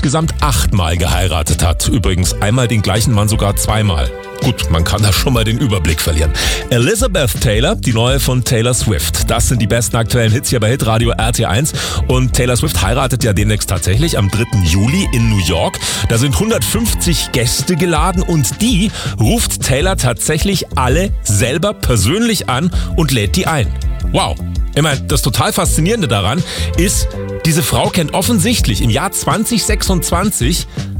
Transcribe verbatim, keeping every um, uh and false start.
insgesamt achtmal geheiratet hat. Übrigens einmal den gleichen Mann sogar zweimal. Gut, man kann da schon mal den Überblick verlieren. Elizabeth Taylor, die neue von Taylor Swift. Das sind die besten aktuellen Hits hier bei Hitradio R T eins. Und Taylor Swift heiratet ja demnächst tatsächlich am dritten Juli in New York. Da sind hundertfünfzig Gäste geladen und die ruft Taylor tatsächlich alle selber persönlich an und lädt die ein. Wow. Ich meine, das total Faszinierende daran ist, diese Frau kennt offensichtlich im Jahr zwanzig sechsundzwanzig